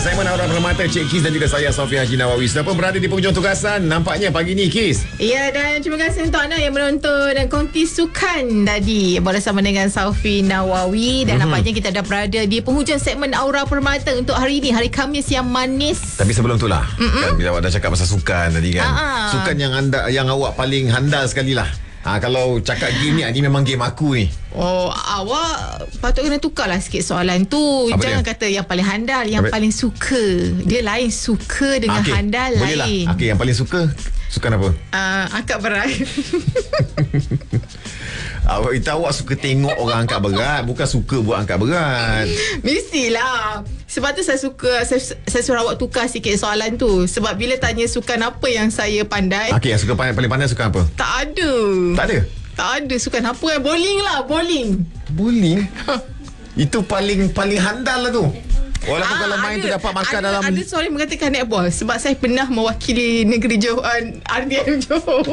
Segmen Aura Permata, Cik Kis dan juga saya Sofia Haji Nawawi sudah pun berada di penghujung tugasan nampaknya pagi ni, Kis. Ya, dan terima kasih untuk anda yang menonton dan kongsi sukan tadi bersama dengan Sofia Nawawi. Dan nampaknya kita dah berada di penghujung segmen Aura Permata untuk hari ini, hari Khamis yang manis. Tapi sebelum tu lah, kan bila awak dah cakap pasal sukan tadi kan, sukan yang awak paling handal sekali lah. Kalau cakap game ni memang game aku ni. Oh, awak patut kena tukarlah sikit soalan tu. Apa Jangan dia? kata yang paling handal, yang paling suka. Dia lain, suka dengan handal boleh lain. lah. Yang paling suka, sukan apa? Angkat berat. Awak suka tengok orang angkat berat, bukan suka buat angkat berat. Mestilah. Sebab tu saya suruh awak tukar sikit soalan tu. Sebab bila tanya sukan apa yang saya pandai, Yang suka paling pandai sukan apa? tak ada. Tak ada? Tak ada sukan apa. Bowling lah, bowling. Bowling? Itu paling handal lah tu. Walaupun kalau main tu dapat markah dalam... Ada seorang yang mengatakan netball. Sebab saya pernah mewakili negeri Johor, RDM Johor.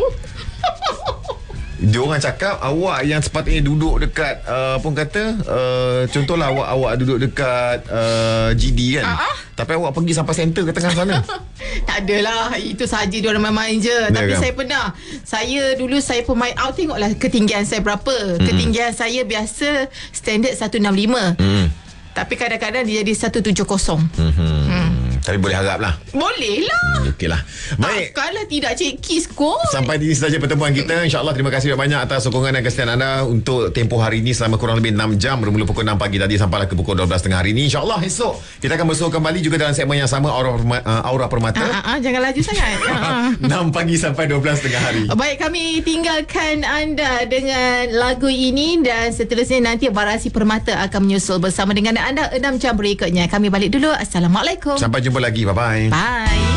Dia orang cakap awak yang sepatutnya duduk dekat contohlah awak duduk dekat GD kan. Tapi awak pergi sampai center ke tengah sana. Tak adalah, itu sahaja dia orang main je. Tapi kan? saya pernah. Dulu saya pemain out, tengoklah ketinggian saya berapa. Ketinggian saya biasa standard 165. Tapi kadang-kadang dia jadi 170. Tapi boleh harap lah. Boleh lah. Okey lah. Baik. Kalau tidak Cik Kis kot. Sampai di sini saja pertemuan kita. InsyaAllah terima kasih banyak atas sokongan dan kesetiaan anda untuk tempoh hari ini selama kurang lebih 6 jam. Bermula pukul 6 pagi tadi sampailah ke pukul 12 tengah hari ini. InsyaAllah esok kita akan bersua kembali juga dalam segmen yang sama, Aura Permata. Jangan laju sangat. 6 pagi sampai 12 tengah hari. Baik, kami tinggalkan anda dengan lagu ini. Dan seterusnya nanti Variasi Permata akan menyusul bersama dengan anda 6 jam berikutnya. Kami balik dulu. Assalamualaikum. Sampai jumpa lagi. Bye-bye. Bye.